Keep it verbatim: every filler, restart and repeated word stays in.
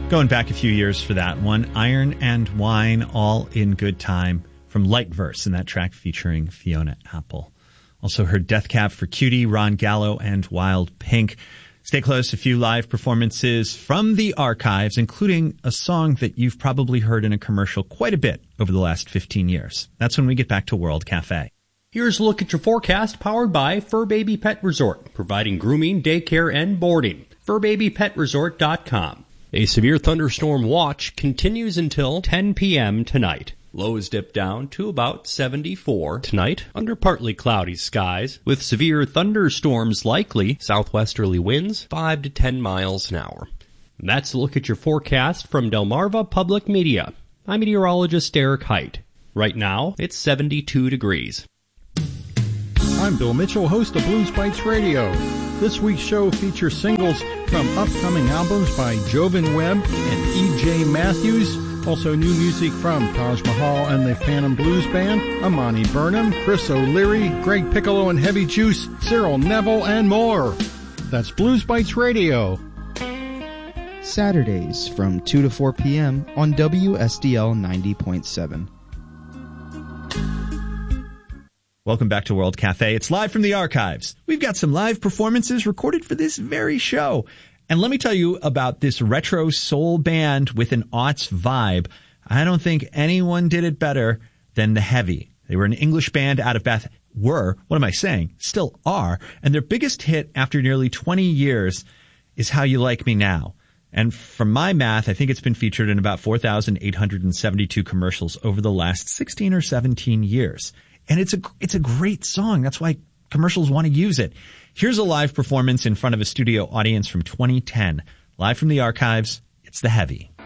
Going back a few years for that one, Iron and Wine, All in Good Time, from Light Verse, in that track featuring Fiona Apple. Also heard Death Cab for Cutie, Ron Gallo, and Wild Pink. Stay close, a few live performances from the archives, including a song that you've probably heard in a commercial quite a bit over the last fifteen years. That's when we get back to World Cafe. Here's a look at your forecast, powered by Fur Baby Pet Resort, providing grooming, daycare, and boarding. fur baby pet resort dot com. A severe thunderstorm watch continues until ten p.m. tonight. Lows dip down to about seventy-four tonight under partly cloudy skies with severe thunderstorms likely, southwesterly winds five to ten miles an hour. That's a look at your forecast from Delmarva Public Media. I'm meteorologist Eric Height. Right now, it's seventy-two degrees. I'm Bill Mitchell, host of Blues Bites Radio. This week's show features singles from upcoming albums by Jovan Webb and E J Matthews. Also new music from Taj Mahal and the Phantom Blues Band, Amani Burnham, Chris O'Leary, Greg Piccolo and Heavy Juice, Cyril Neville, and more. That's Blues Bites Radio. Saturdays from two to four p.m. on W S D L ninety point seven. Welcome back to World Cafe. It's live from the archives. We've got some live performances recorded for this very show. And let me tell you about this retro soul band with an aughts vibe. I don't think anyone did it better than The Heavy. They were an English band out of Bath. Were, what am I saying? Still are. And their biggest hit after nearly twenty years is How You Like Me Now. And from my math, I think it's been featured in about four thousand eight hundred seventy-two commercials over the last sixteen or seventeen years. And it's a, it's a great song. That's why commercials want to use it. Here's a live performance in front of a studio audience from twenty ten. Live from the archives, it's The Heavy.